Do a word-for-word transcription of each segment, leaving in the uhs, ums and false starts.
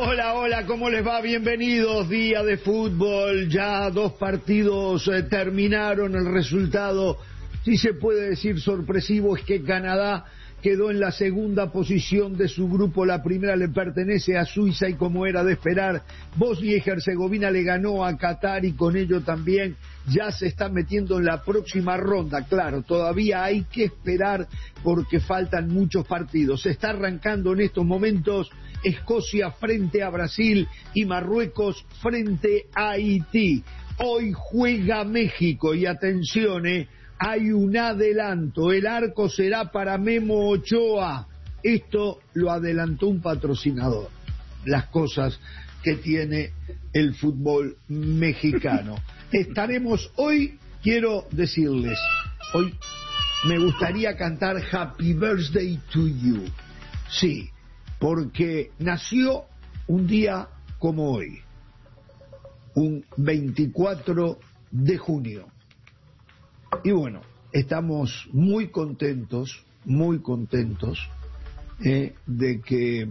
Hola, hola, ¿cómo les va? Bienvenidos, día de fútbol, ya dos partidos eh, terminaron, el resultado, si se puede decir sorpresivo, es que Canadá quedó en la segunda posición de su grupo, la primera le pertenece a Suiza y como era de esperar, Bosnia y Herzegovina le ganó a Qatar y con ello también ya se está metiendo en la próxima ronda. Claro, todavía hay que esperar porque faltan muchos partidos. Se está arrancando en estos momentos Escocia frente a Brasil y Marruecos frente a Haití. Hoy juega México y atención, eh, hay un adelanto, el arco será para Memo Ochoa. Esto lo adelantó un patrocinador. Las cosas que tiene el fútbol mexicano. Estaremos hoy, quiero decirles, hoy me gustaría cantar Happy Birthday to You. Sí, porque nació un día como hoy, un veinticuatro de junio. Y bueno, estamos muy contentos, muy contentos eh, de que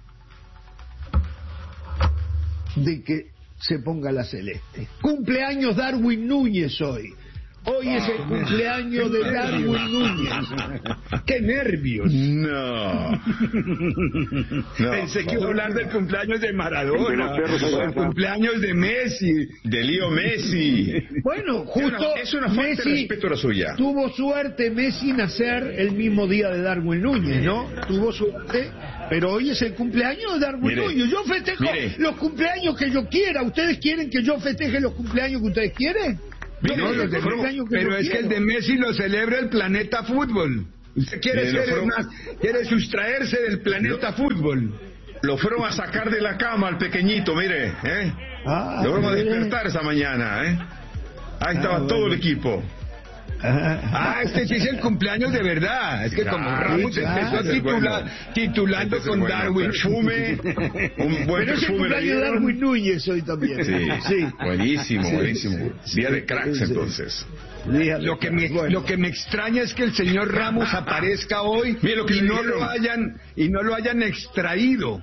de que se ponga la celeste. Cumpleaños Darwin Núñez hoy. Hoy es el cumpleaños de Darwin Núñez. ¡Qué nervios! No. no. Pensé que iba a hablar del cumpleaños de Maradona, del cumpleaños de Messi. De Leo Messi. Bueno, justo es una falta Messi de respeto a la suya. Tuvo suerte Messi nacer el mismo día de Darwin Núñez, ¿no? Tuvo suerte, pero hoy es el cumpleaños de Darwin mire, Núñez. Yo festejo mire. los cumpleaños que yo quiera. ¿Ustedes quieren que yo festeje los cumpleaños que ustedes quieren? No, no, los de cumpleaños que pero es quiero. Que el de Messi lo celebra el planeta fútbol. Usted quiere, ser fueron... una, quiere sustraerse del planeta lo, fútbol. Lo fueron a sacar de la cama al pequeñito, mire, ¿eh? Ah, lo fueron a despertar esa mañana, ¿eh? Ahí estaba ah, todo bueno. el equipo. Ah, este sí es el cumpleaños de verdad. Es que como ah, Ramos empezó a titular, bueno. titulando con bueno, Darwin. Perfume, un buen Pero es el cumpleaños de Darwin Núñez hoy también. Sí, sí. Buenísimo, sí, buenísimo. Sí, Día de cracks sí, entonces. Lo que, me, bueno. lo que me extraña es que el señor Ramos aparezca hoy Mira lo que y no lo hayan y no lo hayan extraído.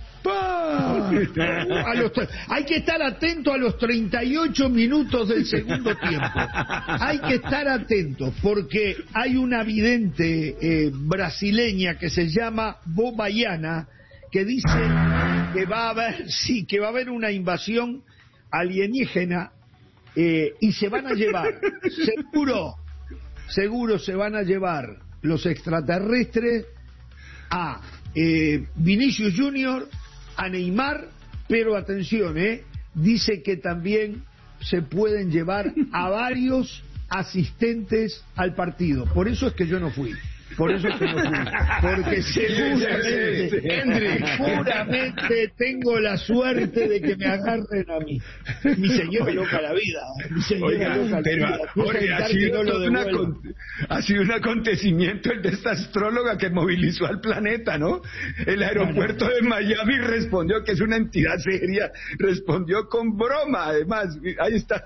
A los, hay que estar atento a los treinta y ocho minutos del segundo tiempo. Hay que estar atento porque hay una vidente eh, brasileña que se llama Bobayana que dice que va a haber, sí, que va a haber una invasión alienígena eh, y se van a llevar, seguro, seguro se van a llevar los extraterrestres a eh, Vinicius Junior, a Neymar, pero atención, ¿eh? Dice que también se pueden llevar a varios asistentes al partido. Por eso es que yo no fui. Por eso es que no fui. Porque seguramente, Hendrik, seguramente tengo la suerte de que me agarren a mí. Mi señora loca la vida. Mi señora Oiga, loca la pero, vida. Jorge, ha, sido no una, ha sido un acontecimiento el de esta astróloga que movilizó al planeta, ¿no? El aeropuerto de Miami respondió que es una entidad seria, respondió con broma, además. Ahí está.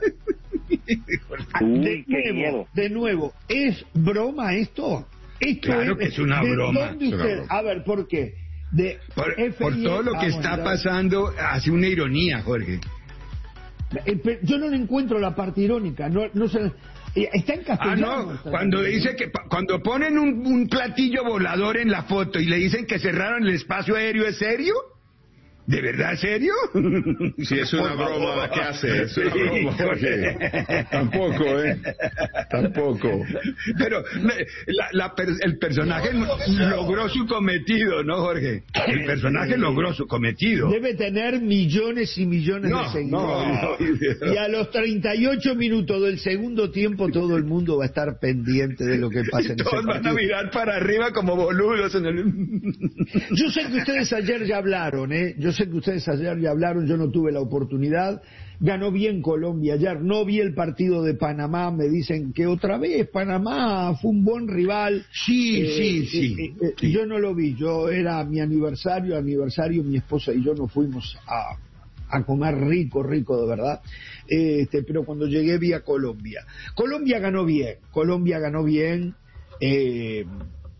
De nuevo, de nuevo, ¿es broma esto? Esto claro es, que es una ¿de broma. ¿Dónde usted? A ver, ¿por qué? De por, por todo lo que está pasando, hace una ironía, Jorge. Yo no le encuentro la parte irónica, no, no se, está en castellano. Ah, no, cuando dice que cuando ponen un, un platillo volador en la foto y le dicen que cerraron el espacio aéreo, ¿es serio? ¿De verdad, serio? Si es una broma la que hace, es una broma, Jorge. Tampoco, ¿eh? Tampoco. Pero la, la, el personaje logró su cometido, ¿no, Jorge? El personaje logró su cometido. Debe tener millones y millones no, de seguidores. No. Y a los treinta y ocho minutos del segundo tiempo todo el mundo va a estar pendiente de lo que pasa en ese Todos van a mirar para arriba como boludos en el... Yo sé que ustedes ayer ya hablaron, ¿eh? Yo sé que ustedes ayer ya hablaron, yo no tuve la oportunidad. Ganó bien Colombia ayer, no vi el partido de Panamá, me dicen que otra vez Panamá fue un buen rival. Sí, eh, sí, sí, eh, eh, sí. Yo no lo vi, yo era mi aniversario, aniversario, mi esposa y yo nos fuimos a, a comer rico, rico de verdad. Este, pero cuando llegué vi a Colombia. Colombia ganó bien, Colombia ganó bien. Eh,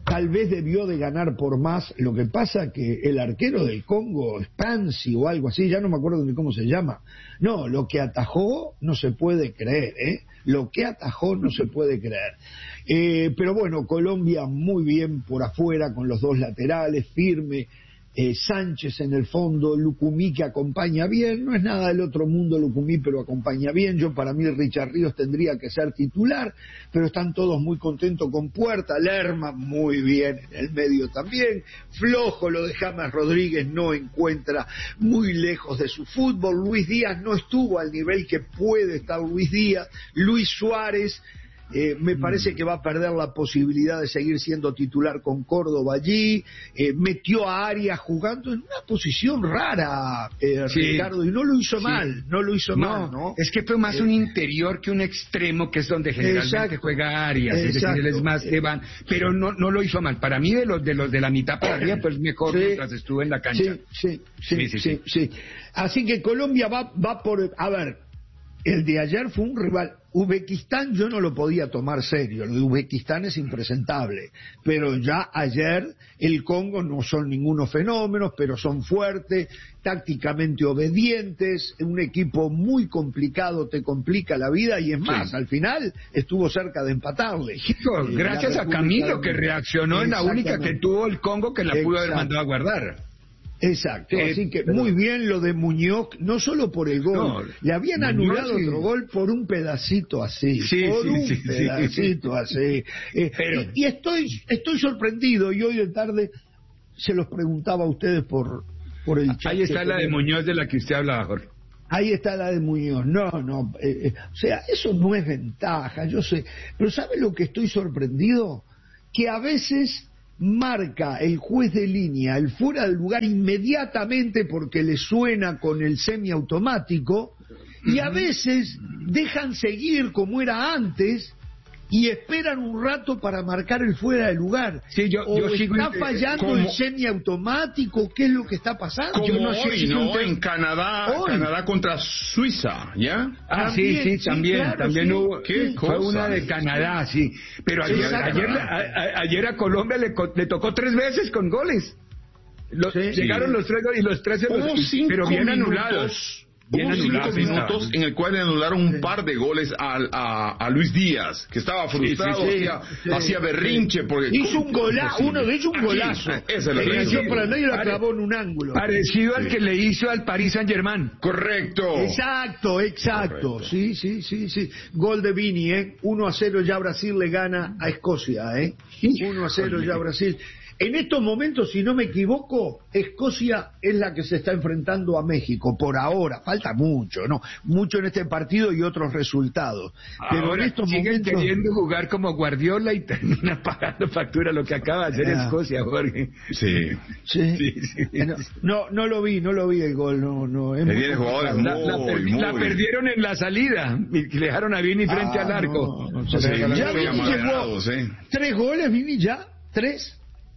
tal vez debió de ganar por más. Lo que pasa que el arquero del Congo, Spansi o algo así, ya no me acuerdo ni cómo se llama. No, lo que atajó no se puede creer, ¿eh? Lo que atajó no se puede creer. Eh, pero bueno, Colombia muy bien por afuera con los dos laterales, firme. Eh, Sánchez en el fondo, Lucumí que acompaña bien, no es nada del otro mundo Lucumí, pero acompaña bien. Yo para mí Richard Ríos tendría que ser titular, pero están todos muy contentos con Puerta, Lerma muy bien en el medio también, flojo lo de James Rodríguez, no encuentra, muy lejos de su fútbol. Luis Díaz no estuvo al nivel que puede estar Luis Díaz. Luis Suárez Eh, me parece que va a perder la posibilidad de seguir siendo titular con Córdoba allí. Eh, metió a Arias jugando en una posición rara, eh, sí, Ricardo, y no lo hizo sí. mal, no lo hizo no, mal, ¿no? Es que fue más eh, un interior que un extremo, que es donde generalmente exacto, juega Arias, exacto, es decir, él es más que van, pero no no lo hizo mal. Para mí de los de los de la mitad para arriba, pues mejor sí, mientras estuvo en la cancha. Sí, sí, sí, sí, sí, sí, sí. Así que Colombia va va por, a ver, el de ayer fue un rival. Uzbekistán yo no lo podía tomar serio, lo de Uzbekistán es impresentable, pero ya ayer el Congo no son ningunos fenómenos, pero son fuertes, tácticamente obedientes, un equipo muy complicado, te complica la vida y es más, sí. al final estuvo cerca de empatarle. Hijo, eh, gracias a Camilo que reaccionó en la única que tuvo el Congo que la pudo Exacto. haber mandado a guardar. Exacto, sí, así que pero... muy bien lo de Muñoz, no solo por el gol, no, le habían Muñoz, anulado sí. otro gol por un pedacito así, sí, por sí, un sí, pedacito sí. así. Eh, pero... y, y estoy estoy sorprendido, y hoy de tarde se los preguntaba a ustedes por, por el chat. Ahí está la de Muñoz de la que usted hablaba, Jorge. Ahí está la de Muñoz, no, no, eh, eh, o sea, eso no es ventaja, yo sé, pero ¿sabe lo que estoy sorprendido? Que a veces marca el juez de línea el fuera del lugar inmediatamente porque le suena con el semiautomático y a veces dejan seguir como era antes y esperan un rato para marcar el fuera de lugar. Sí, yo, o yo sigo está fallando como, el semiautomático, ¿qué es lo que está pasando? Como yo no hoy, sé si ¿no? un... En Canadá, hoy. Suiza contra Suiza, ¿ya? Ah, también, sí, sí, también, claro, también sí, hubo, ¿qué fue cosa? una de Canadá, sí, pero ayer, ayer, a, ayer a Colombia le, le tocó tres veces con goles. Los, sí, llegaron sí. los tres y los tres, los, pero bien minutos. anulados. Hubo cinco minutos en el cual le anularon un par de goles a, a, a Luis Díaz, que estaba frustrado, sí, sí, sí, hacía, sí, hacía berrinche porque hizo un golazo, uno de ellos un golazo. Esa es la realidad. Para nadie la clavó en un ángulo. Parecido sí. al que le hizo al Paris Saint-Germain. Correcto. Exacto, exacto. Correcto. Sí, sí, sí, sí. Gol de Vini, ¿eh? uno a cero ya Brasil le gana a Escocia, ¿eh? uno a cero ya Brasil. En estos momentos, si no me equivoco, Escocia es la que se está enfrentando a México, por ahora. Falta mucho, ¿no? Mucho en este partido y otros resultados. Pero ahora en estos siguen momentos... queriendo jugar como Guardiola y termina pagando factura lo que acaba de hacer ah. Escocia, Jorge. Sí. ¿Sí? Sí, sí. No, no lo vi, no lo vi el gol, no, no. Es muy jugadores muy, la, la, per muy la perdieron en la salida y le dejaron a Vini frente ah, al arco. No, no, sí, ya Vini llegó sí. tres goles, Vini, ya, tres.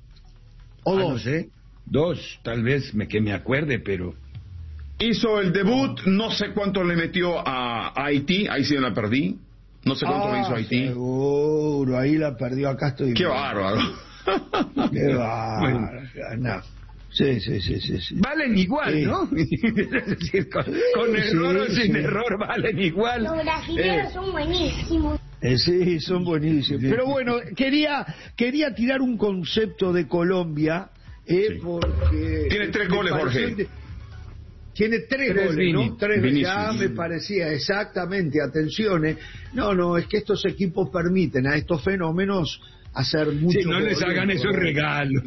¿O ah, dos? No sé. Dos, tal vez me, que me acuerde, pero... Hizo el debut, no sé cuánto le metió a Haití, ahí sí la perdí. No sé cuánto ah, le hizo a Haití. Seguro, ahí la perdió, acá estoy... Qué bárbaro. Qué bárbaro. No. Sí, sí, sí, sí, sí. Valen igual, sí. ¿no? Es decir, con, con error sí, o sin sí. error valen igual. Los brasileños eh. son buenísimos. Eh, sí, son buenísimos. Pero bueno, quería quería tirar un concepto de Colombia, eh, sí. porque... Tiene tres goles, Jorge. De... Tiene tres, tres goles, Vini. ¿no? Tres Vinicius. Ya me parecía, exactamente, atención. Eh. No, no, es que estos equipos permiten a estos fenómenos hacer mucho. Sí, no les hagan esos regalos.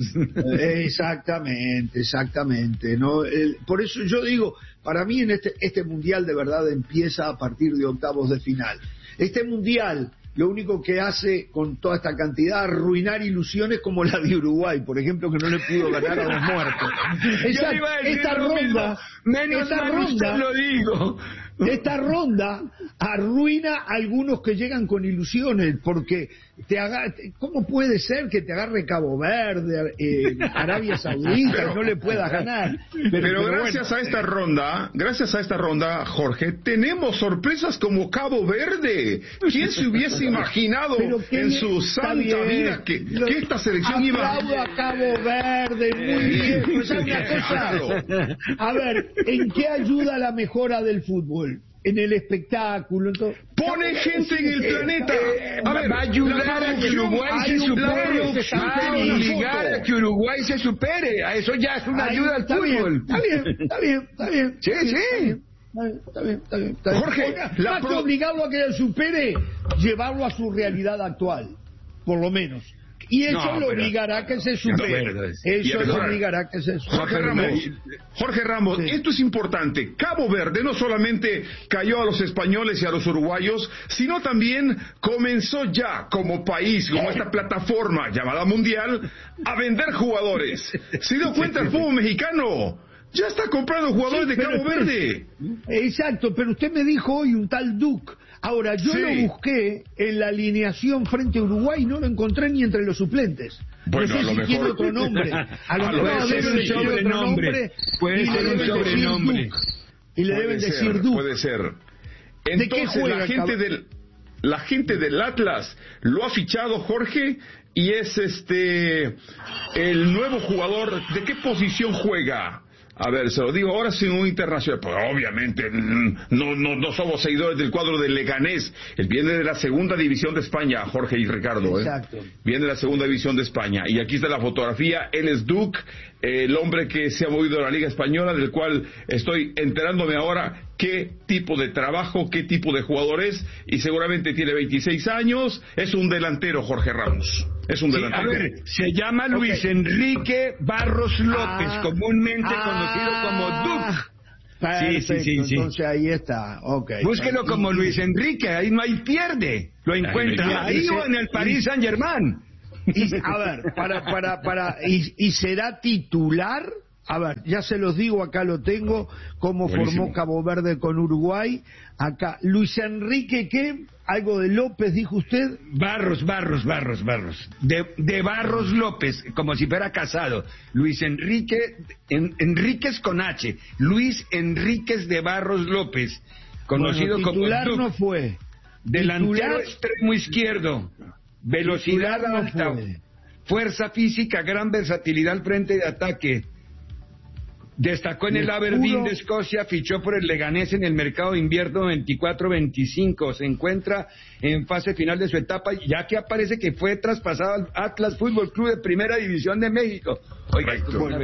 Exactamente, exactamente. ¿no? El, por eso yo digo, para mí en este, este mundial de verdad empieza a partir de octavos de final. Este mundial lo único que hace con toda esta cantidad arruinar ilusiones como la de Uruguay, por ejemplo, que no le pudo ganar a los muertos. Esa, esta ronda, menos esta ronda, lo digo. Esta ronda arruina a algunos que llegan con ilusiones, porque te haga, ¿cómo puede ser que te agarre Cabo Verde, eh, Arabia Saudita, pero, y no le puedas ganar? Pero, pero, pero gracias bueno. a esta ronda, gracias a esta ronda, Jorge, tenemos sorpresas como Cabo Verde. ¿Quién se hubiese imaginado en su santa bien, vida que, lo, que esta selección iba a Cabo Verde? Muy bien. Pues una cosa, a ver, ¿en qué ayuda la mejora del fútbol? En el espectáculo, entonces, pone gente en el planeta. A ver, va a ayudar a que Uruguay se supere, va a obligar a que Uruguay se supere. A eso ya es una Ay, ayuda al fútbol. Está bien, está bien, está bien. Sí, sí. Está bien, está bien, está bien. Jorge, más pro... que obligarlo a que él supere, llevarlo a su realidad actual, por lo menos. Y eso no, lo pero, obligará a que se supere. No, eso lo obligará a que se supere. Jorge Ramos, Jorge Ramos, sí. Esto es importante. Cabo Verde no solamente cayó a los españoles y a los uruguayos, sino también comenzó ya como país, como esta plataforma llamada Mundial, a vender jugadores. ¿Se dio cuenta el fútbol mexicano? Ya está comprando jugadores sí, de Cabo pero, Verde. Exacto, pero usted me dijo hoy un tal Duke. Ahora, yo sí. lo busqué en la alineación frente a Uruguay y no lo encontré ni entre los suplentes. Bueno, no sé a lo si mejor... tiene otro nombre. A lo a mejor debe ser un sobrenombre. Puede ser un sobrenombre. Y le deben ser, decir Duke. Puede ser. Entonces, juega, la gente del la gente del Atlas lo ha fichado, Jorge, y es este el nuevo jugador. ¿De qué posición juega? A ver, se lo digo ahora sin un internacional. Pues obviamente no, no, no somos seguidores del cuadro del Leganés. Él viene de la segunda división de España, Jorge y Ricardo. ¿eh? Exacto. Viene de la segunda división de España. Y aquí está la fotografía. Él es Duke, eh, el hombre que se ha movido a la Liga Española, del cual estoy enterándome ahora qué tipo de trabajo, qué tipo de jugador es. Y seguramente tiene veintiséis años. Es un delantero, Jorge Ramos. Es un delantero. Sí, a ver, se llama Luis okay. Enrique Barros López, ah, comúnmente ah, conocido como Duke. Perfecto, sí, sí, sí, sí. Entonces ahí está. Okay. Búsquelo como Luis Enrique, ahí no hay pierde. Lo encuentra ahí o en el Paris Saint Germain. Y, a ver, para, para, para, y, y será titular. A ver, ya se los digo, acá lo tengo, cómo Buenísimo. formó Cabo Verde con Uruguay. Acá, Luis Enrique, ¿qué? Algo de López, dijo usted. Barros, Barros, Barros, Barros. De, de Barros López, como si fuera casado. Luis Enrique, en, Enríquez con H. Luis Enríquez de Barros López, conocido bueno, titular como... Titular no fue. Delantero titular... extremo izquierdo. Velocidad no alta. Fue. Fuerza física, gran versatilidad al frente de ataque. Destacó en el Aberdeen de Escocia, fichó por el Leganés en el mercado de invierno veinticuatro veinticinco. Se encuentra en fase final de su etapa, ya que aparece que fue traspasado al Atlas Fútbol Club de Primera División de México. Oiga, esto bueno,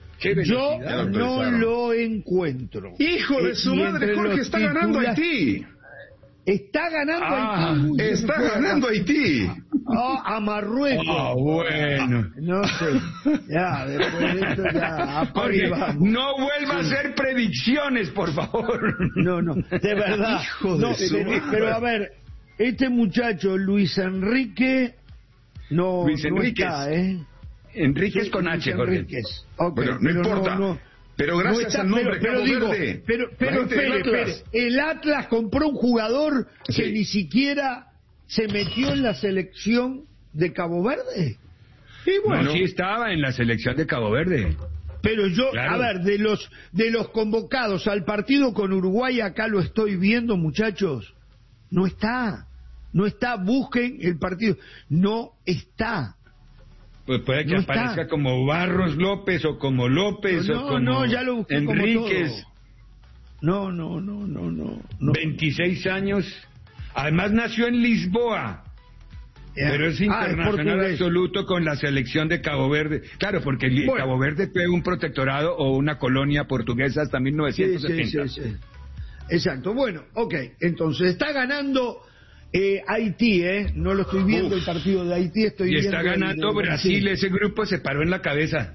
yo no lo encuentro. Hijo de su madre, Jorge, está titula... ganando Haití. Está ganando ah, Haití. Uy, está ganando Haití. Oh, a Marruecos. Ah, oh, bueno. No sé. Ya, después de esto ya. Oye, no vuelva sí. a hacer predicciones, por favor. No, no, de verdad. Hijo no, de su pero, pero a ver, este muchacho, Luis Enrique, no, Luis no Enríquez. está, ¿eh? Enríquez sí, con Luis H, Jorge. Okay, bueno, no importa. No, no, Pero gracias no está, al nombre pero, pero digo, Verde, pero, pero espere, espere, el Atlas compró un jugador sí. que ni siquiera se metió en la selección de Cabo Verde. Y bueno, no, sí estaba en la selección de Cabo Verde. Pero yo, claro. a ver, de los de los convocados al partido con Uruguay, acá lo estoy viendo, muchachos, no está, no está, busquen el partido, no está. Pues puede que no aparezca está. como Barros López o como López no, o como no, ya lo busqué Enríquez. Como no, no, no, no, no, no. veintiséis años. Además nació en Lisboa. Yeah. Pero es internacional ah, absoluto con la selección de Cabo Verde. Claro, porque bueno. Cabo Verde fue un protectorado o una colonia portuguesa hasta mil novecientos setenta. Sí, sí, sí, sí. Exacto. Bueno, ok. Entonces está ganando eh, Haití, ¿eh? No lo estoy viendo Uf. el partido de Haití. Estoy y viendo está ganando el, el, Brasil. sí. Ese grupo se paró en la cabeza.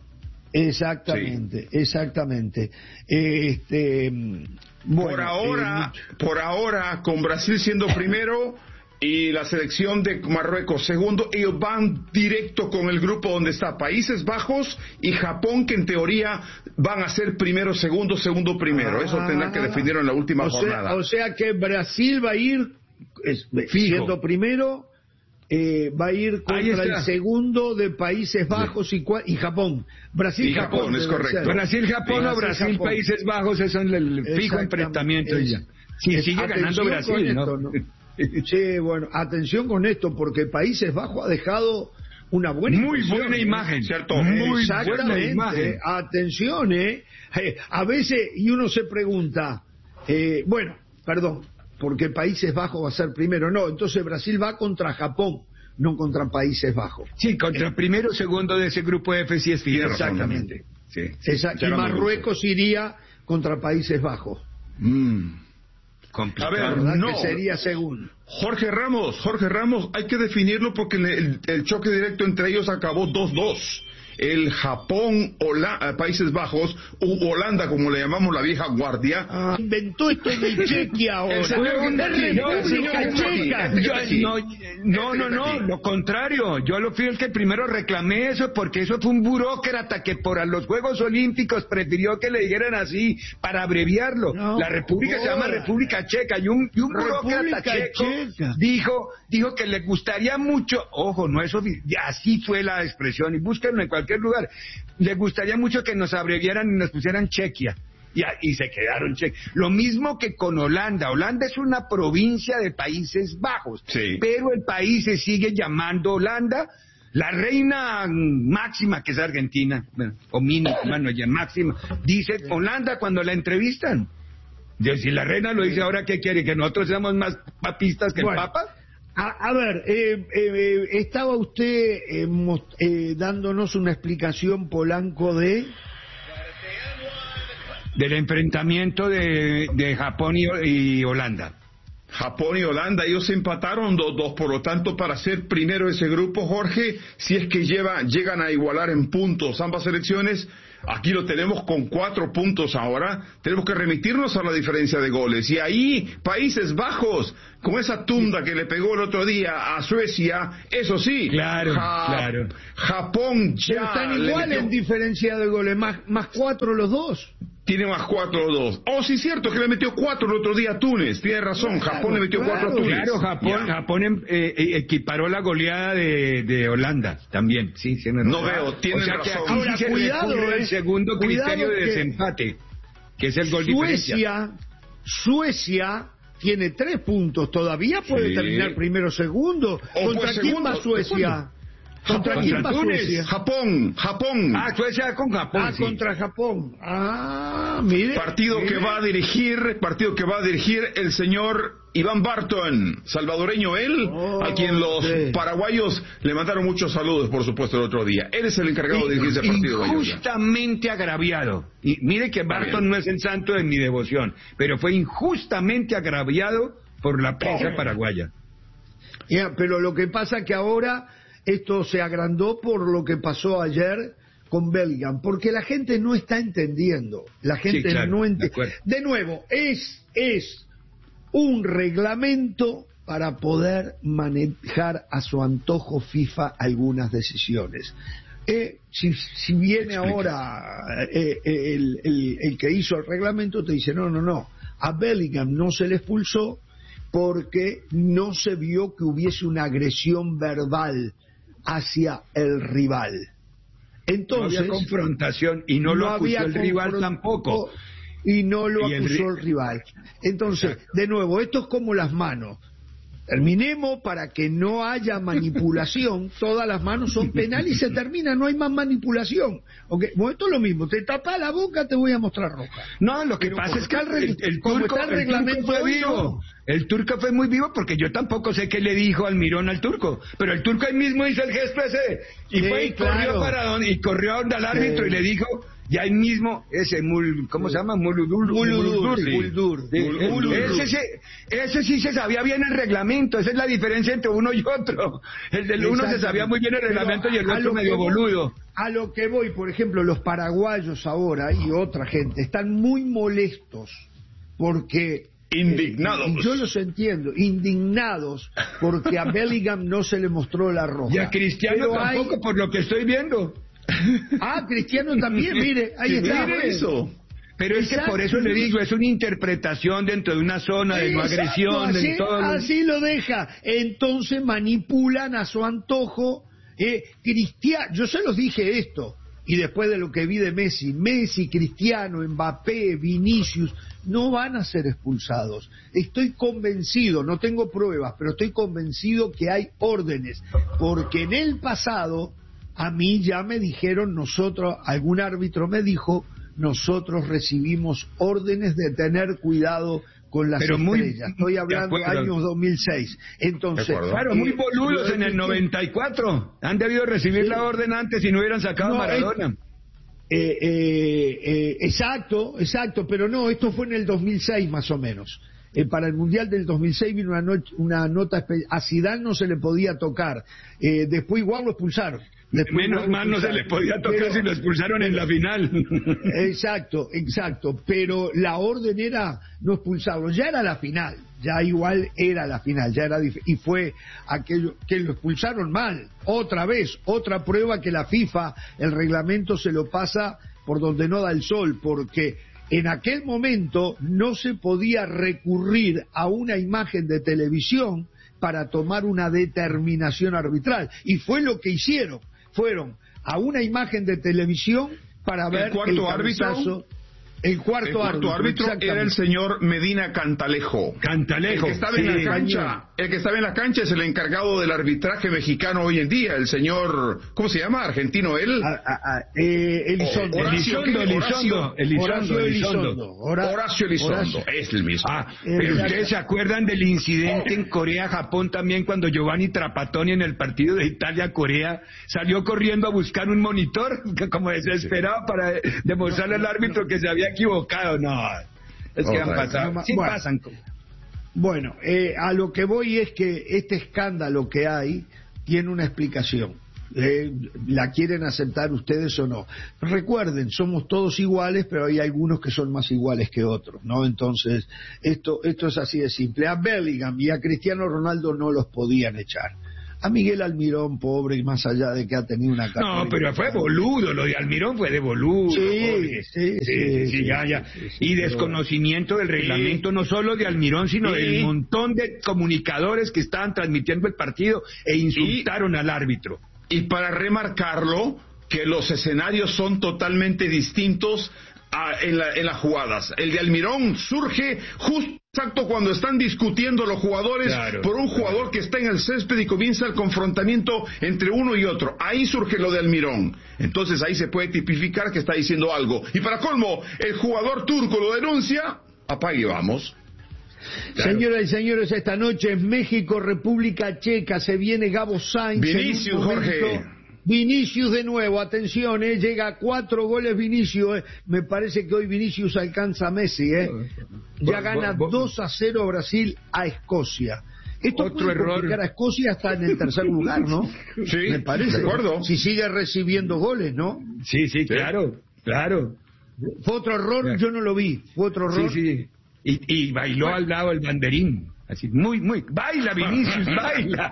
Exactamente, sí. exactamente. Este, bueno, por ahora, eh, por ahora, con Brasil siendo primero, y la selección de Marruecos segundo. Ellos van directo con el grupo donde está Países Bajos y Japón, que en teoría van a ser primero, segundo, segundo, primero. Ah, eso tendrán que definir en la última o jornada. Sea, o sea que Brasil va a ir es, siendo primero, eh, va a ir contra el segundo de Países Bajos sí. y, y Japón. Brasil, y Japón, Japón es correcto. Ser. Brasil, Japón sí, o Brasil, Japón. Países Bajos, eso es el fijo enfrentamiento. Es, sí, sigue ganando Brasil, ¿no? Esto, ¿no? Sí, bueno, atención con esto, porque Países Bajos ha dejado una buena muy impresión, buena ¿eh? imagen, ¿cierto? Muy buena imagen. Atención, ¿eh? A veces, y uno se pregunta, eh, bueno, perdón, porque Países Bajos va a ser primero, no, entonces Brasil va contra Japón, no contra Países Bajos. Sí, contra eh, primero o segundo de ese grupo F, sí es fijo. Exactamente. Sí, sí, Exacto. Y Marruecos iría contra Países Bajos. Mm. A ver, no. Que sería según Jorge Ramos, Jorge Ramos, hay que definirlo porque el, el choque directo entre ellos acabó dos dos. El Japón, Hola, Países Bajos, u Holanda, como le llamamos la vieja guardia. Ah, inventó esto de Chequia ahora. No, no, no, lo contrario. Yo lo fui el que primero reclamé eso, porque eso fue un burócrata que por los Juegos Olímpicos prefirió que le dijeran así, para abreviarlo. No, la república oh, se llama República Checa, y un, y un burócrata checo Checa. dijo dijo que le gustaría mucho, ojo, no es oficial, así fue la expresión, y búsquenlo en cualquier lugar, le gustaría mucho que nos abreviaran y nos pusieran Chequia, y, y se quedaron Chequia. Lo mismo que con Holanda. Holanda es una provincia de Países Bajos, sí. pero el país se sigue llamando Holanda. La reina máxima, que es Argentina, bueno, o mínima, bueno, ya máxima, dice Holanda cuando la entrevistan. Si la reina lo dice, ahora ¿qué quiere? ¿Que nosotros seamos más papistas que bueno. el Papa? A, a ver, eh, eh, estaba usted eh, most, eh, dándonos una explicación, Polanco, de... Del enfrentamiento de, de Japón y, y Holanda. Japón y Holanda, ellos empataron dos dos, por lo tanto, para ser primero ese grupo, Jorge, si es que lleva, llegan a igualar en puntos ambas selecciones, aquí lo tenemos con cuatro puntos ahora, tenemos que remitirnos a la diferencia de goles, y ahí Países Bajos, con esa tunda que le pegó el otro día a Suecia, eso sí, claro, ja, claro. Japón ya... Pero están igual metió... en diferencia de goles, más, más cuatro los dos. Tiene más cuatro o dos. Oh, sí, cierto, que le metió cuatro el otro día a Túnez. Tiene razón, claro, Japón le metió claro, cuatro a Túnez. Claro, Japón, Japón eh, equiparó la goleada de, de Holanda también. Sí, sí, no, no veo, tiene o sea razón. Que ahora, sí cuidado, eh, el segundo criterio de desempate, que es el gol Suecia, diferencia. Suecia tiene tres puntos. Todavía puede sí. terminar primero o segundo. O ¿Contra pues quién segundo, va Suecia? ¿Contra Japón, quién va Suecia? Japón, Japón. Ah, Suecia con Japón. Ah, sí. contra Japón. Ah, mire. Partido mire. que va a dirigir, partido que va a dirigir el señor Iván Barton, salvadoreño él, oh, a quien los sí. paraguayos le mandaron muchos saludos, por supuesto, el otro día. Él es el encargado de dirigir ese partido. Injustamente agraviado. Y mire que Barton no es el santo de mi devoción, pero fue injustamente agraviado por la prensa oh. paraguaya. Yeah, pero lo que pasa que ahora esto se agrandó por lo que pasó ayer con Bellingham, porque la gente no está entendiendo. La gente sí, claro, no entiende. De, de nuevo, es, es un reglamento para poder manejar a su antojo FIFA algunas decisiones. Eh, si, si viene Explica. ahora eh, eh, el, el, el que hizo el reglamento, te dice, no, no, no, a Bellingham no se le expulsó porque no se vio que hubiese una agresión verbal hacia el rival. Entonces, no había confrontación y no, no lo acusó el rival tampoco. Y no lo acusó el, el rival. Entonces, Exacto. de nuevo, esto es como las manos. Terminemos para que no haya manipulación. Todas las manos son penales y se termina, no hay más manipulación. Okay. Bueno, esto es lo mismo, te tapas la boca, te voy a mostrar roja. No, lo que Pero pasa es que el, el, el, turco, el, el turco fue vivo. El turco fue muy vivo porque yo tampoco sé qué le dijo Almirón al turco. Pero el turco ahí mismo hizo el gesto ese. Y sí, fue y claro. corrió para donde, y corrió a donde al árbitro sí. y le dijo... Y ahí mismo, ese mul, ¿cómo se llama? Muludur. Muludur. Muludur. Ese, ese sí se sabía bien el reglamento. Esa es la diferencia entre uno y otro. El del uno se sabía muy bien el reglamento y el otro medio boludo. A lo que voy, por ejemplo, los paraguayos ahora y otra gente están muy molestos porque Indignados. Eh, yo los entiendo, indignados, porque a Bellingham no se le mostró la roja. Y a Cristiano Pero tampoco, hay... por lo que estoy viendo. Ah, Cristiano también, mire, ahí Sí, está. mire eso. Pero es que por eso le digo, es una interpretación dentro de una zona de no Exacto, agresión. así, de todo lo... así lo deja. Entonces manipulan a su antojo. Eh, Cristiano, yo se los dije esto, y después de lo que vi de Messi, Messi, Cristiano, Mbappé, Vinicius, no van a ser expulsados. Estoy convencido, no tengo pruebas, pero estoy convencido que hay órdenes, porque en el pasado a mí ya me dijeron, nosotros, algún árbitro me dijo, nosotros recibimos órdenes de tener cuidado con las Pero muy, estrellas. Estoy hablando de años dos mil seis. Entonces, claro, muy boludos en el noventa y cuatro. Han debido recibir sí. la orden antes y no hubieran sacado no, a Maradona. Eh, eh, eh, exacto, exacto, pero no, esto fue en el dos mil seis más o menos. Eh, para el Mundial del dos mil seis vino una, no, una nota especial. A Zidane no se le podía tocar. Eh, después igual lo expulsaron. Después Menos mal no se le podía tocar pero, si lo expulsaron en la final. Exacto, exacto. Pero la orden era no expulsarlo. Ya era la final. Ya igual era la final. Ya era dif- y fue aquello que lo expulsaron mal. Otra vez, otra prueba que la FIFA, el reglamento se lo pasa por donde no da el sol, porque en aquel momento no se podía recurrir a una imagen de televisión para tomar una determinación arbitral. Y fue lo que hicieron. Fueron a una imagen de televisión para ver el cuarto el cabezazo, árbitro. El cuarto, el cuarto árbitro, árbitro era el señor Medina Cantalejo. Cantalejo. El que estaba sí, en la cancha, el que estaba en la cancha es el encargado del arbitraje mexicano hoy en día, el señor, ¿cómo se llama? ¿Argentino él? A, a, a, eh, Elizondo. Horacio Elizondo, Elizondo, Horacio Elizondo. Horacio Elizondo, es el mismo. Ah, pero ustedes se acuerdan del incidente en Corea-Japón también cuando Giovanni Trapattoni en el partido de Italia-Corea salió corriendo a buscar un monitor como desesperado para demostrarle al árbitro que se había equivocado. No, es que han pasado. Sí bueno, pasan. Bueno, eh, a lo que voy es que este escándalo que hay tiene una explicación. Eh, ¿La quieren aceptar ustedes o no? Recuerden, somos todos iguales, pero hay algunos que son más iguales que otros, ¿no? Entonces, esto, esto es así de simple. A Bellingham y a Cristiano Ronaldo no los podían echar. A Miguel Almirón, pobre, más allá de que ha tenido una carrera. No, pero fue boludo, lo de Almirón fue de boludo. Sí, sí, sí, sí, sí, ya, ya. Sí, sí, y desconocimiento del reglamento, sí. No solo de Almirón, sino sí. del montón de comunicadores que estaban transmitiendo el partido e insultaron y, al árbitro. Y para remarcarlo, que los escenarios son totalmente distintos a, en, la, en las jugadas. El de Almirón surge justo exacto cuando están discutiendo los jugadores claro, por un jugador claro. que está en el césped y comienza el confrontamiento entre uno y otro. Ahí surge lo de Almirón. Entonces ahí se puede tipificar que está diciendo algo. Y para colmo, el jugador turco lo denuncia, apague y vamos. Claro. Señoras y señores, esta noche en México, República Checa, se viene Gabo Sainz. Vinicius, Jorge. Vinicius de nuevo, atención, eh, llega a cuatro goles Vinicius, eh. me parece que hoy Vinicius alcanza a Messi, eh. ya gana dos a cero Brasil a Escocia. Esto Otro error. A Escocia está en el tercer lugar, ¿no? Sí, me parece. De acuerdo. Si sigue recibiendo goles, ¿no? Sí, sí, claro, claro. Fue otro error, claro. Yo no lo vi, fue otro error. Sí, sí. Y, y bailó bueno. al lado el banderín. Así, muy, muy, baila Vinicius, baila.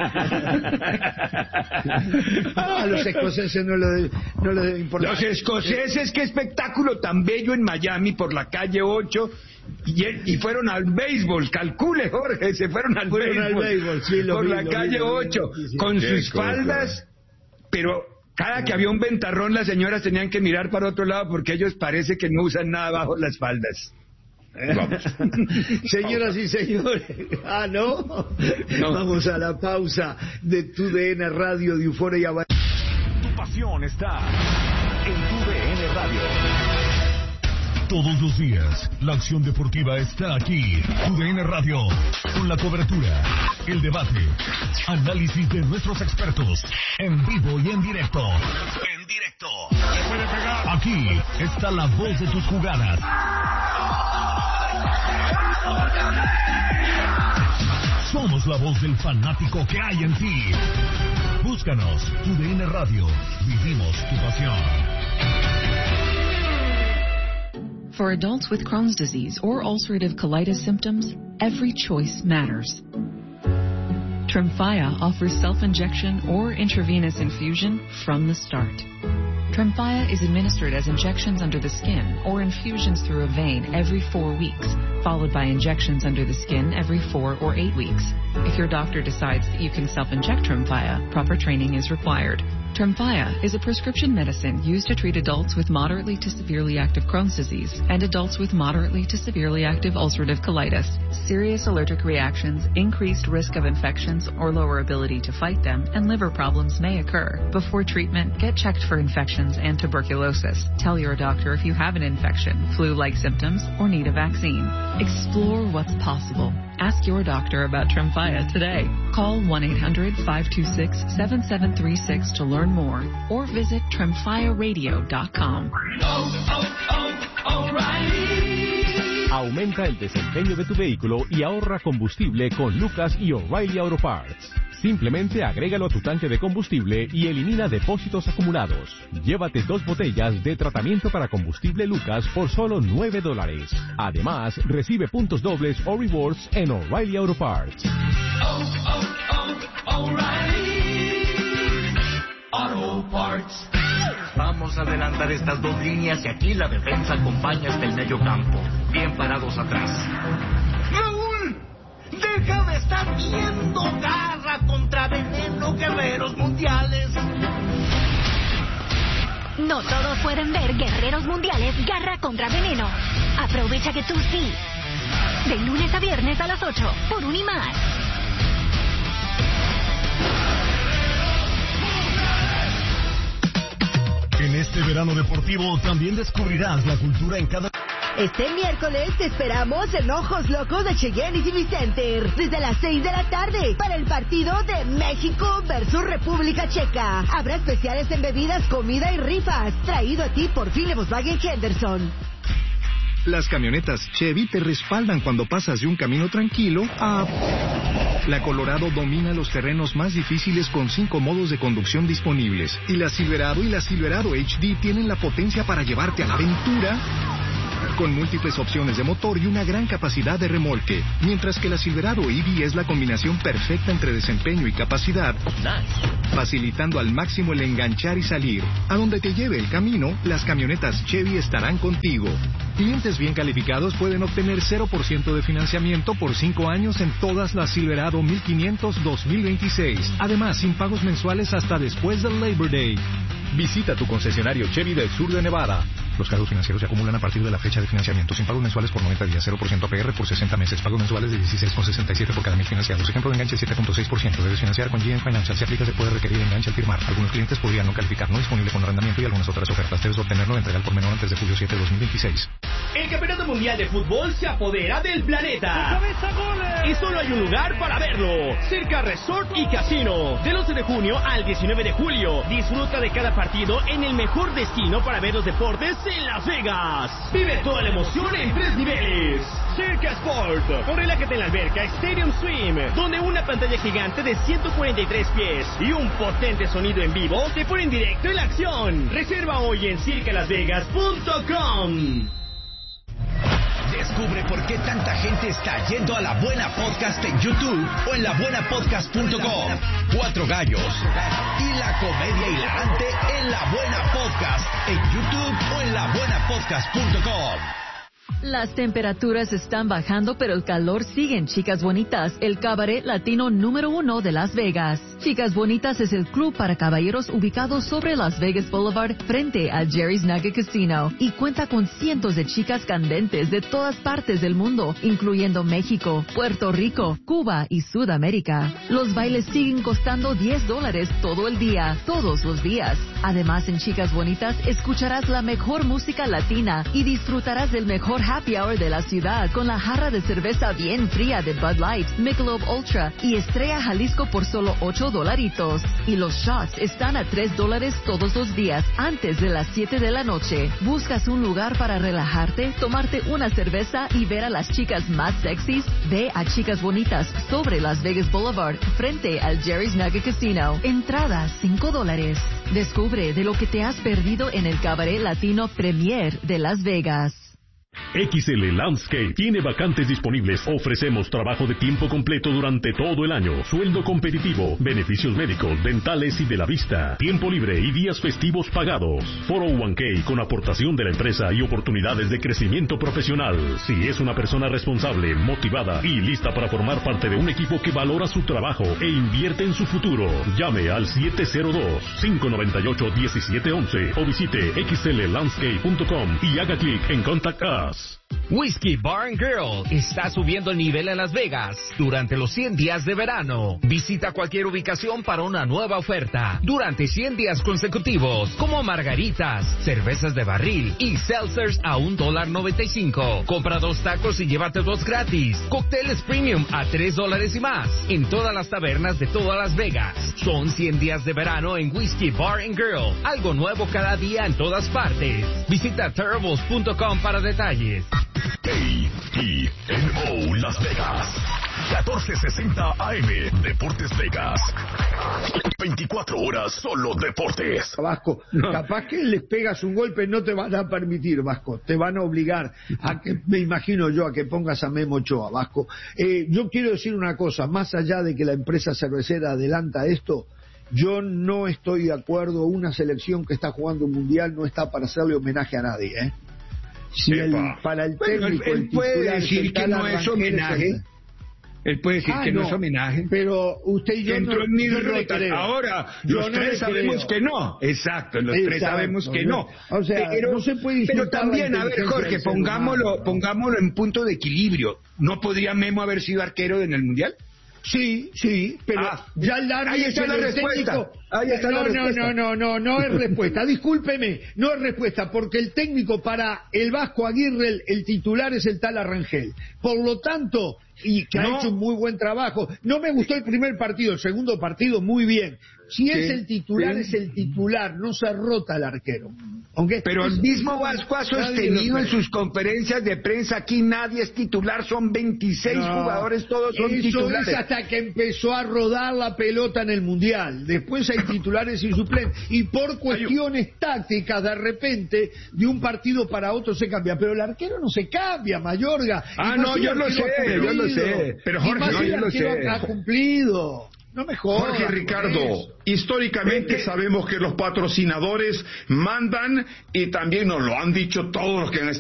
A los escoceses no le no le debe importar. Los escoceses, qué espectáculo tan bello en Miami por la calle ocho y, y fueron al béisbol, calcule Jorge, se fueron al fueron béisbol, al béisbol sí, por vi, la calle ocho, sí, sí. con sus cosa. faldas, pero cada que había un ventarrón las señoras tenían que mirar para otro lado porque ellos parece que no usan nada bajo las faldas. Vamos. Señoras y señores, ah, ¿no? no. Vamos a la pausa de Tu D N Radio de Euforia. Tu pasión está en Tu D N Radio. Todos los días, la acción deportiva está aquí. Tu D N Radio, con la cobertura, el debate, análisis de nuestros expertos, en vivo y en directo. En directo. Aquí está la voz de tus jugadas. Somos la voz del fanático que hay en ti. Búscanos, Tu D N Radio. Vivimos tu pasión. For adults with Crohn's disease or ulcerative colitis symptoms, every choice matters. Tremfya offers self-injection or intravenous infusion from the start. Tremfya is administered as injections under the skin or infusions through a vein every four weeks, followed by injections under the skin every four or eight weeks. If your doctor decides that you can self-inject Tremfya, proper training is required. Tremfya is a prescription medicine used to treat adults with moderately to severely active Crohn's disease and adults with moderately to severely active ulcerative colitis. Serious allergic reactions, increased risk of infections or lower ability to fight them, and liver problems may occur. Before treatment, get checked for infections and tuberculosis. Tell your doctor if you have an infection, flu-like symptoms, or need a vaccine. Explore what's possible. Ask your doctor about Tremfya today. Call one eight hundred, five two six, seven seven three six to learn more or visit tremfya radio dot com. Oh, oh, oh, O'Reilly. Aumenta el desempeño de tu vehículo y ahorra combustible con Lucas y O'Reilly Auto Parts. Simplemente agrégalo a tu tanque de combustible y elimina depósitos acumulados. Llévate dos botellas de tratamiento para combustible Lucas por solo nueve dólares. Además, recibe puntos dobles o rewards en O'Reilly Auto Parts. Oh, oh, oh, O'Reilly Auto Parts. Vamos a adelantar estas dos líneas y aquí la defensa acompaña hasta el medio campo. Bien parados atrás. ¡Raúl! ¡Deja de estar viendo! ¡Garra contra veneno, guerreros mundiales! No todos pueden ver Guerreros Mundiales Garra contra Veneno. Aprovecha que tú sí. De lunes a viernes a las ocho, por Unimás. En este verano deportivo también descubrirás la cultura en cada... Este miércoles te esperamos en Ojos Locos de Cheyenne y T V Center desde las seis de la tarde para el partido de México versus República Checa. Habrá especiales en bebidas, comida y rifas. Traído a ti por Philip Volkswagen Henderson. Las camionetas Chevy te respaldan cuando pasas de un camino tranquilo a... La Colorado domina los terrenos más difíciles con cinco modos de conducción disponibles. Y la Silverado y la Silverado H D tienen la potencia para llevarte a la aventura con múltiples opciones de motor y una gran capacidad de remolque. Mientras que la Silverado E V es la combinación perfecta entre desempeño y capacidad, facilitando al máximo el enganchar y salir. A donde te lleve el camino, las camionetas Chevy estarán contigo. Clientes bien calificados pueden obtener cero por ciento de financiamiento por cinco años en todas las Silverado mil quinientos dos mil veintiséis. Además, sin pagos mensuales hasta después del Labor Day. Visita tu concesionario Chevy del sur de Nevada. Los cargos financieros se acumulan a partir de la fecha de financiamiento, sin pagos mensuales por noventa días, cero por ciento A P R por sesenta meses, pagos mensuales de dieciséis con sesenta y siete por cada mil financiados. Ejemplo de enganche siete punto seis por ciento. Debes financiar con G M Financial. Si aplica, se puede requerir enganche al firmar. Algunos clientes podrían no calificar, no disponible con arrendamiento y algunas otras ofertas. Debes obtenerlo de entrega al por menor antes de julio siete de dos mil veintiséis. El Campeonato Mundial de Fútbol se apodera del planeta. Y solo hay un lugar para verlo. Circa Resort y Casino. Del once de junio al diecinueve de julio. Disfruta de cada partido en el mejor destino para ver los deportes en Las Vegas. Vive toda la emoción en tres niveles. Circa Sport. O relájate en la alberca Stadium Swim, donde una pantalla gigante de ciento cuarenta y tres pies y un potente sonido en vivo te ponen directo en la acción. Reserva hoy en circa las vegas punto com. Descubre por qué tanta gente está yendo a La Buena Podcast en YouTube o en la buena podcast punto com. Cuatro gallos y la comedia hilarante en La Buena Podcast en YouTube o en la buena podcast punto com. Las temperaturas están bajando, pero el calor sigue en Chicas Bonitas, el cabaret latino número uno de Las Vegas. Chicas Bonitas es el club para caballeros ubicado sobre Las Vegas Boulevard frente a Jerry's Nugget Casino y cuenta con cientos de chicas candentes de todas partes del mundo, incluyendo México, Puerto Rico, Cuba y Sudamérica. Los bailes siguen costando diez dólares todo el día, todos los días. Además, en Chicas Bonitas escucharás la mejor música latina y disfrutarás del mejor happy hour de la ciudad con la jarra de cerveza bien fría de Bud Light, Michelob Ultra y Estrella Jalisco por solo ocho dolaritos. Y los shots están a tres dólares todos los días antes de las siete de la noche. ¿Buscas un lugar para relajarte, tomarte una cerveza y ver a las chicas más sexys? Ve a Chicas Bonitas sobre Las Vegas Boulevard frente al Jerry's Nugget Casino. Entrada cinco dólares. Descubre de lo que te has perdido en el cabaret latino Premier de Las Vegas. X L Landscape tiene vacantes disponibles. Ofrecemos trabajo de tiempo completo durante todo el año. Sueldo competitivo, beneficios médicos, dentales y de la vista. Tiempo libre y días festivos pagados. cuatro oh uno k con aportación de la empresa y oportunidades de crecimiento profesional. Si es una persona responsable, motivada y lista para formar parte de un equipo que valora su trabajo e invierte en su futuro, llame al siete cero dos, cinco nueve ocho, uno siete uno uno o visite x l landscape punto com y haga clic en Contact Us. Whiskey Bar and Grill está subiendo el nivel en Las Vegas durante los cien días de verano. Visita cualquier ubicación para una nueva oferta durante cien días consecutivos, como margaritas, cervezas de barril y seltzers a un dólar noventa y cinco. Compra dos tacos y llévate dos gratis. Cócteles premium a tres dólares y más en todas las tabernas de toda Las Vegas. Son cien días de verano en Whiskey Bar and Grill. Algo nuevo cada día en todas partes. Visita terribles punto com para detalles. A T N O Las Vegas, catorce sesenta A M, Deportes Vegas. veinticuatro horas solo deportes. Vasco, no. Capaz que les pegas un golpe, no te van a permitir, Vasco. Te van a obligar a que, me imagino yo, a que pongas a Memo Ochoa, Vasco. Eh, yo quiero decir una cosa, más allá de que la empresa cervecera adelanta esto, yo no estoy de acuerdo. Una selección que está jugando un mundial no está para hacerle homenaje a nadie, ¿eh? Si el, para el técnico, bueno, él, él puede decir que no es homenaje. Es... Él puede decir ah, que no, no es homenaje. Pero usted y yo entró no, en mi yo rota. No Ahora, yo los no tres sabemos que no. Exacto, los Exacto, tres sabemos que no. O sea, pero, no se puede pero también, a ver, Jorge, pongámoslo, pongámoslo en punto de equilibrio. ¿No podría Memo haber sido arquero en el Mundial? Sí, sí, pero ah, ya el árbitro, ahí está la respuesta. Técnico, ahí está no, la no, respuesta. no, no, no, no es respuesta. Discúlpeme, no es respuesta, porque el técnico para el Vasco Aguirre, el, el titular es el tal Arrangel. Por lo tanto, y que no. ha hecho un muy buen trabajo. No me gustó el primer partido, el segundo partido muy bien. Si sí, es el titular, sí. es el titular, no se rota el arquero. Aunque Pero el mismo Vasco ha sostenido en sus conferencias de prensa, aquí nadie es titular, son veintiséis no, jugadores, todos son eso titulares. Es hasta que empezó a rodar la pelota en el Mundial. Después hay titulares y suplentes. Y por cuestiones tácticas, de repente, de un partido para otro se cambia. Pero el arquero no se cambia, Mayorga. Ah, no, yo lo sé, yo lo sé. Pero Jorge, no, yo lo sé. Ha cumplido. No me jodas, Jorge Ricardo, históricamente sabemos que los patrocinadores mandan y también nos lo han dicho todos los que han